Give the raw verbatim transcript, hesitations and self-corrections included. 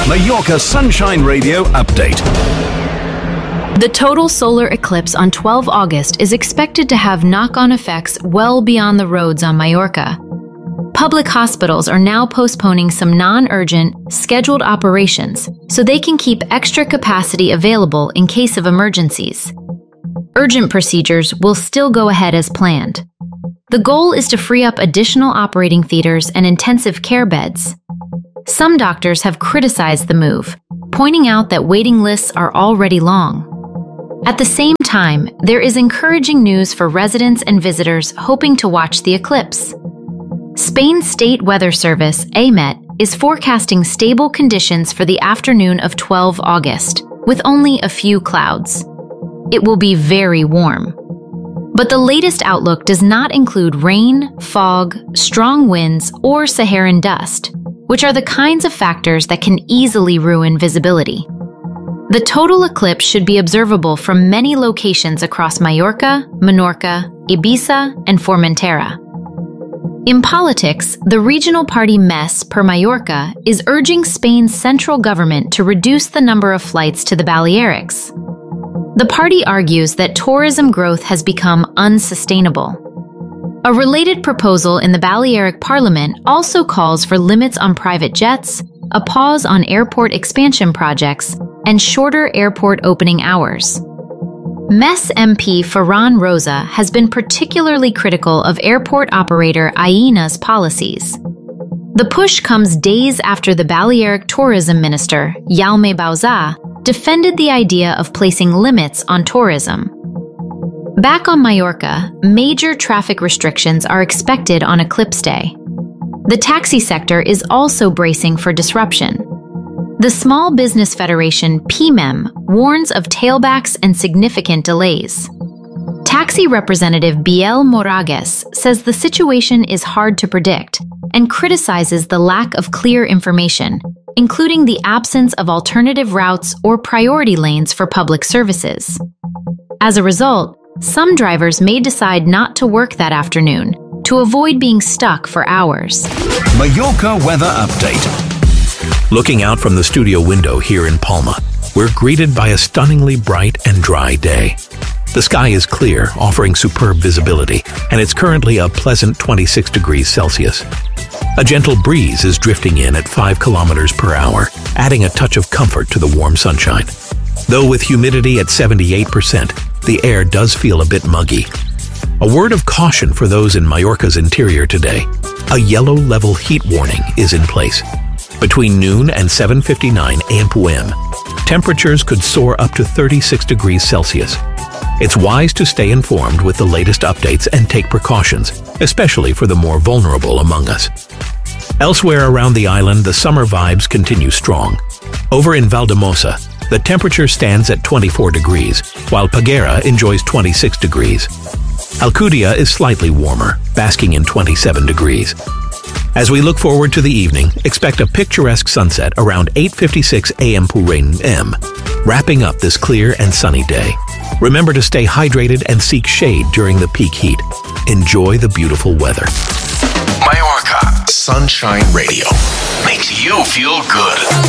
Mallorca Sunshine Radio update. The total solar eclipse on the twelfth of August is expected to have knock-on effects well beyond the roads on Mallorca. Public hospitals are now postponing some non-urgent, scheduled operations so they can keep extra capacity available in case of emergencies. Urgent procedures will still go ahead as planned. The goal is to free up additional operating theaters and intensive care beds. Some doctors have criticized the move, pointing out that waiting lists are already long. At the same time, there is encouraging news for residents and visitors hoping to watch the eclipse. Spain's State Weather Service, A M E T, is forecasting stable conditions for the afternoon of the twelfth of August, with only a few clouds. It will be very warm. But the latest outlook does not include rain, fog, strong winds, or Saharan dust, which are the kinds of factors that can easily ruin visibility. The total eclipse should be observable from many locations across Mallorca, Menorca, Ibiza, and Formentera. In politics, the regional party M E S per Mallorca is urging Spain's central government to reduce the number of flights to the Balearics. The party argues that tourism growth has become unsustainable. A related proposal in the Balearic Parliament also calls for limits on private jets, a pause on airport expansion projects, and shorter airport opening hours. M E S M P Ferran Rosa has been particularly critical of airport operator Aena's policies. The push comes days after the Balearic tourism minister, Jaume Bauzá, defended the idea of placing limits on tourism. Back on Mallorca, major traffic restrictions are expected on Eclipse Day. The taxi sector is also bracing for disruption. The Small Business Federation, P M E M, warns of tailbacks and significant delays. Taxi representative Biel Moragues says the situation is hard to predict and criticizes the lack of clear information, including the absence of alternative routes or priority lanes for public services. As a result, some drivers may decide not to work that afternoon to avoid being stuck for hours. Mallorca weather update. Looking out from the studio window here in Palma, we're greeted by a stunningly bright and dry day. The sky is clear, offering superb visibility, and it's currently a pleasant twenty-six degrees Celsius. A gentle breeze is drifting in at five kilometers per hour, adding a touch of comfort to the warm sunshine. Though with humidity at seventy-eight percent, the air does feel a bit muggy. A word of caution for those in Mallorca's interior today. A yellow level heat warning is in place. Between noon and seven fifty-nine a m p m, temperatures could soar up to thirty-six degrees Celsius. It's wise to stay informed with the latest updates and take precautions, especially for the more vulnerable among us. Elsewhere around the island, the summer vibes continue strong. Over in Valdemosa, the temperature stands at twenty-four degrees, while Peguera enjoys twenty-six degrees. Alcudia is slightly warmer, basking in twenty-seven degrees. As we look forward to the evening, expect a picturesque sunset around eight fifty-six a m p m, wrapping up this clear and sunny day. Remember to stay hydrated and seek shade during the peak heat. Enjoy the beautiful weather. Mallorca Sunshine Radio makes you feel good.